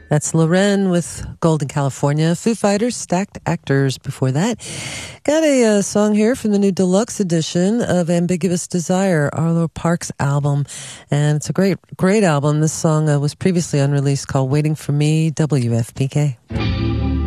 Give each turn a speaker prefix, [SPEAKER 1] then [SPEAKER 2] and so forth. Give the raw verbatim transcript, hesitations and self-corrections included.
[SPEAKER 1] That's Loren with Golden California. Foo Fighters, Stacked Actors before that. Got a uh, song here from the new deluxe edition of Ambiguous Desire, Arlo Parks' album. And it's a great, great album. This song uh, was previously unreleased called Waiting for Me, W F P K.